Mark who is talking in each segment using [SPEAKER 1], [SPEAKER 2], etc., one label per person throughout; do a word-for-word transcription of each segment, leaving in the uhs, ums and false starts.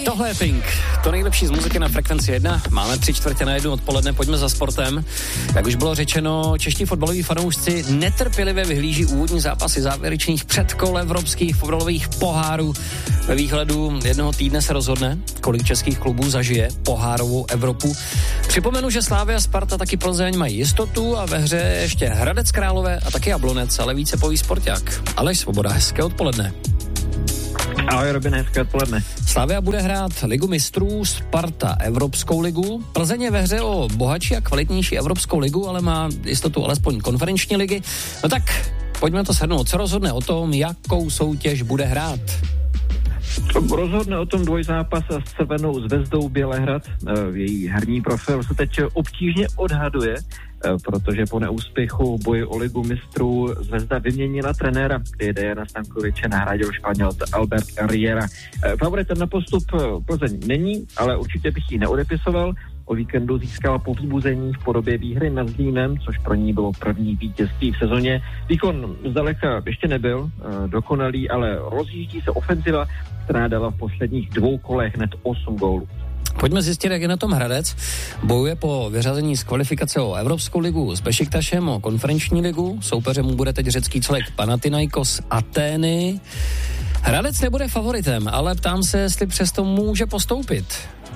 [SPEAKER 1] Tohle je Pink, to nejlepší z muziky na Frekvenci jedna. Máme tři čtvrtě na jednu odpoledne, pojďme za sportem. Jak už bylo řečeno, čeští fotbaloví fanoušci netrpělivě vyhlíží úvodní zápasy závěrečných předkol evropských fotbalových pohárů. Ve výhledu jednoho týdne se rozhodne, kolik českých klubů zažije pohárovou Evropu. Připomenu, že Slavia, Sparta taky Plzeň mají jistotu a ve hře ještě Hradec Králové a taky Jablonec, ale více poví Sporťák. Aleš Svoboda, hezké odpoledne.
[SPEAKER 2] Ahoj Robin, hezké odpoledne.
[SPEAKER 1] Slavia bude hrát Ligu mistrů, Sparta Evropskou ligu. Plzeň je ve hře o bohatší a kvalitnější Evropskou ligu, ale má jistotu alespoň konferenční ligy. No tak, pojďme to shrnout. Co rozhodne o tom, jakou soutěž bude hrát?
[SPEAKER 2] Rozhodne o tom dvojzápas s Červenou zvezdou Bělehrad. Její herní profil se teď obtížně odhaduje, protože po neúspěchu boji o ligu mistrů Zvezda vyměnila trenéra, kdy Dejana Stankoviče nahradil Španěl Albert Riera. Favoritem na postup Plzeň není, ale určitě bych ji neodepisoval. O víkendu získala povzbuzení v podobě výhry nad Zlínem, což pro ní bylo první vítězství v sezóně. Výkon zdaleka ještě nebyl uh, dokonalý, ale rozjíždí se ofenziva, která dala v posledních dvou kolech hned osm gólů.
[SPEAKER 1] Pojďme zjistit, jak je na tom Hradec. Bojuje po vyřazení z kvalifikace o Evropskou ligu s Bešiktašem, o konferenční ligu. Soupeřem mu bude teď řecký celek Panathinaikos Atény. Hradec nebude favoritem, ale ptám se, jestli přesto může postoupit.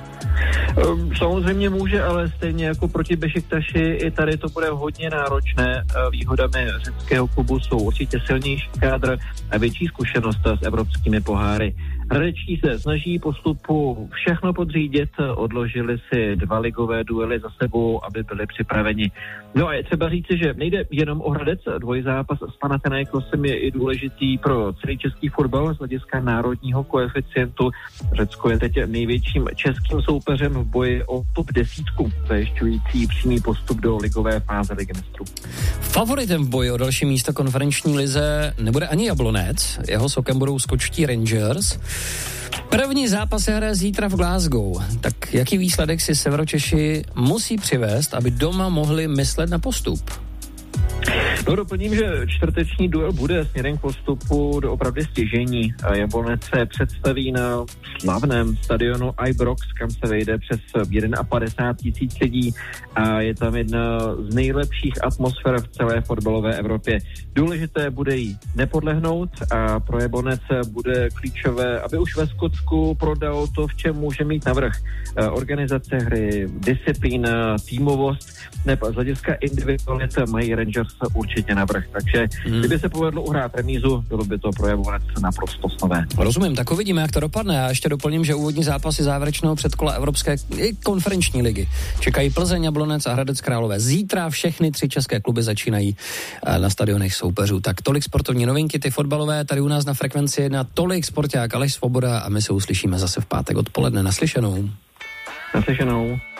[SPEAKER 2] Samozřejmě může, ale stejně jako proti Bešiktaši i tady to bude hodně náročné. Výhodami řeckého klubu jsou určitě silnější kádr a větší zkušenost s evropskými poháry. Hradečtí se snaží postupu všechno podřídit, odložili si dva ligové duely za sebou, aby byli připraveni. No a je třeba říci, že nejde jenom o Hradec, dvojzápas s Panathinaikosem je i důležitý pro celý český fotbal z hlediska národního koeficientu. Řecko je teď největším českým soupeřem v boji o top desítku, zajišťující přímý postup do ligové fáze Ligy mistrů.
[SPEAKER 1] Favoritem v boji o další místo konferenční lize nebude ani Jablonec, jeho sokem budou skočtí Rangers. První zápas se hraje zítra v Glasgow. Tak jaký výsledek si Severočeši musí přivést, aby doma mohli myslet na postup?
[SPEAKER 2] No doplním, že čtvrteční duel bude směrem k postupu do opravdu stěžení. Jablonec se představí na slavném stadionu Ibrox, kam se vejde přes padesát jedna tisíc lidí a je tam jedna z nejlepších atmosfér v celé fotbalové Evropě. Důležité bude jí nepodlehnout a pro Jablonec bude klíčové, aby už ve Skotsku prodal to, v čem může mít navrch. Organizace hry, disciplína, týmovost, nebo z hlediska individualit mají Rangers určitě navrch. Takže hmm. kdyby se povedlo uhrát remízu, bylo by to pro Jablonec naprosto snové.
[SPEAKER 1] Rozumím, tak uvidíme, jak to dopadne. Já ještě doplním, že úvodní zápasy závěrečného předkola Evropské i konferenční ligy čekají Plzeň, Jablonec a Hradec Králové. Zítra všechny tři české kluby začínají na stadionech soupeřů. Tak tolik sportovní novinky, ty fotbalové, tady u nás na Frekvenci jedna, tolik Sporťák Aleš Svoboda a my se uslyšíme zase v pátek odpoledne. Naslyšenou.
[SPEAKER 2] Naslyšenou.